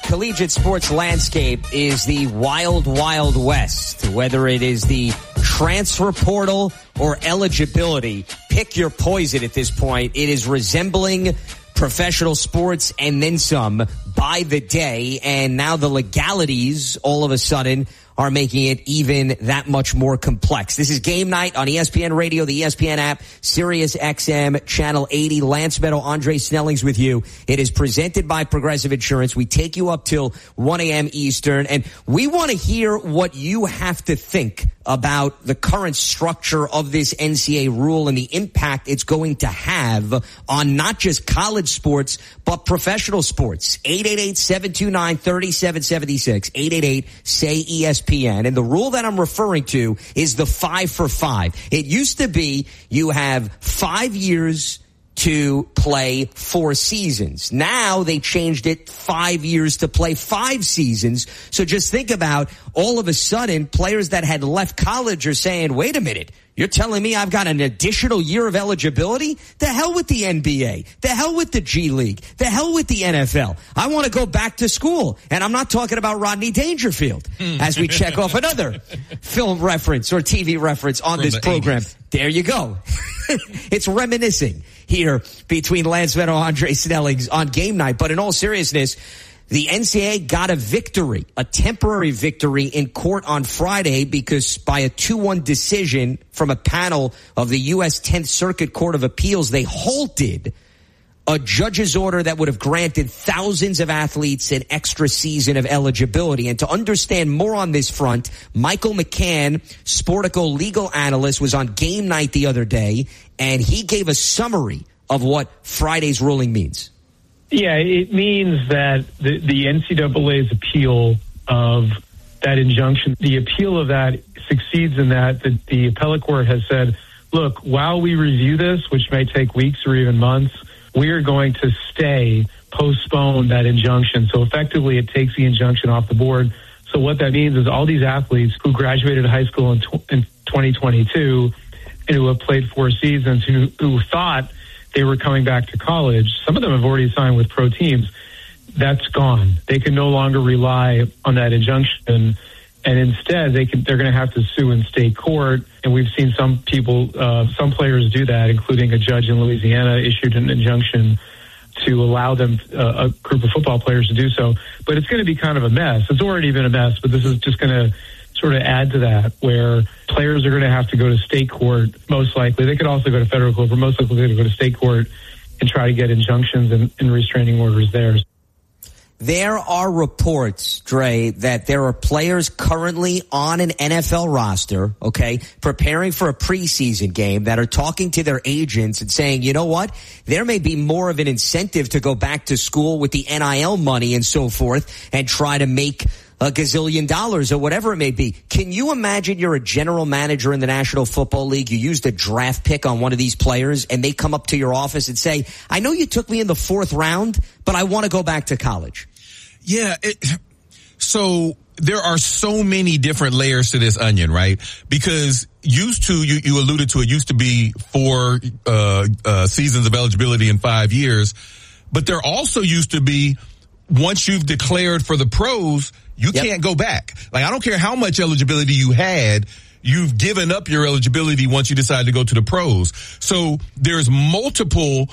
collegiate sports landscape is the wild, wild west. Whether it is the transfer portal or eligibility, pick your poison at this point. It is resembling professional sports and then some by the day. And now the legalities all of a sudden are making it even that much more complex. This is Game Night on ESPN Radio, the ESPN app, Sirius XM, Channel 80. Lance Meadow, Andre Snellings with you. It is presented by Progressive Insurance. We take you up till 1 a.m. Eastern, and we want to hear what you have to think about the current structure of this NCAA rule and the impact it's going to have on not just college sports, but professional sports. 888-729-3776. 888-SAY-ESPN. And the rule that I'm referring to is the 5 for 5. It used to be you have 5 years to play 4 seasons. Now they changed it 5 years to play 5 seasons. So just think about all of a sudden players that had left college are saying, wait a minute, you're telling me I've got an additional year of eligibility? The hell with the NBA. The hell with the G League. The hell with the NFL. I want to go back to school. And I'm not talking about Rodney Dangerfield as we check off another film reference or TV reference on this program. 80s. There you go. It's reminiscing here between Lance Meadow and Andre Snellings on Game Night. But in all seriousness, the NCAA got a victory, a temporary victory in court on Friday because by a 2-1 decision from a panel of the U.S. 10th Circuit Court of Appeals, they halted a judge's order that would have granted thousands of athletes an extra season of eligibility. And to understand more on this front, Michael McCann, Sportico legal analyst, was on Game Night the other day, and he gave a summary of what Friday's ruling means. Yeah, it means that the NCAA's appeal of that injunction, the appeal of that succeeds in that the appellate court has said, look, while we review this, which may take weeks or even months, we are going to postpone that injunction. So effectively, it takes the injunction off the board. So what that means is all these athletes who graduated high school in 2022 and who have played 4 seasons, who thought they were coming back to college, some of them have already signed with pro teams. That's gone. They can no longer rely on that injunction. And instead, they're going to have to sue in state court. And we've seen some players do that, including a judge in Louisiana issued an injunction to allow them, a group of football players to do so. But it's going to be kind of a mess. It's already been a mess, but this is just going to sort of add to that, where players are going to have to go to state court, most likely. They could also go to federal court, but most likely they're going to go to state court and try to get injunctions and restraining orders there. There are reports, Dre, that there are players currently on an NFL roster, okay, preparing for a preseason game that are talking to their agents and saying, you know what, there may be more of an incentive to go back to school with the NIL money and so forth and try to make a gazillion dollars or whatever it may be. Can you imagine you're a general manager in the National Football League, you used a draft pick on one of these players, and they come up to your office and say, I know you took me in the 4th round, but I want to go back to college. Yeah. So there are so many different layers to this onion, right? Because you alluded to it, used to be 4 seasons of eligibility in 5 years. But there also used to be, once you've declared for the pros, you can't go back. Like, I don't care how much eligibility you had, you've given up your eligibility once you decide to go to the pros. So there's multiple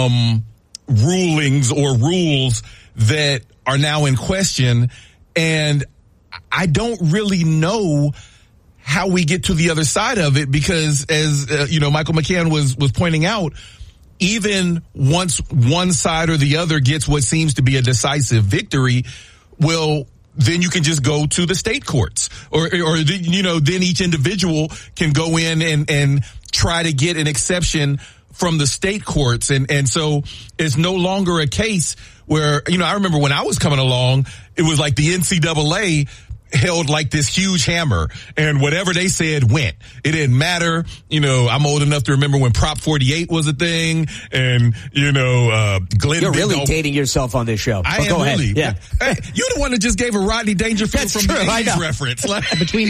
rulings or rules that are now in question, and I don't really know how we get to the other side of it, because as Michael McCann was pointing out, even once one side or the other gets what seems to be a decisive victory, well, then you can just go to the state courts, or then each individual can go in and try to get an exception from the state courts. And so it's no longer a case where, I remember when I was coming along, it was like the NCAA held like this huge hammer, and whatever they said went. It didn't matter. I'm old enough to remember when Prop 48 was a thing, and Glenn. You're really dating yourself on this show. I am go really. Ahead. Yeah. Hey, you're the one that just gave a Rodney Dangerfield from the 80s reference. Between